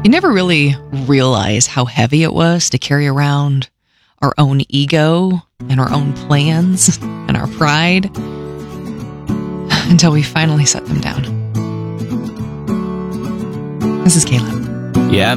You never really realize how heavy it was to carry around our own ego and our own plans and our pride until we finally set them down. This is Caleb. Yeah,